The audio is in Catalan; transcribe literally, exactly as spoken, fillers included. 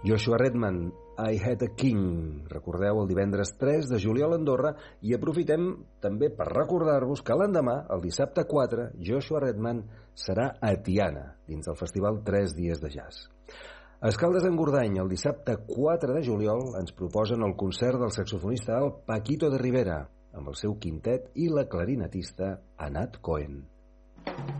Joshua Redman, I Had a King. Recordeu, el divendres tres de juliol a Andorra, i aprofitem també per recordar-vos que l'endemà, el dissabte quatre, Joshua Redman serà a Tiana, dins del festival Tres Dies de Jazz. A Escaldes d'Engordany, el dissabte quatre de juliol, ens proposen el concert del saxofonista alt Paquito de Rivera, amb el seu quintet, i la clarinetista Anat Cohen.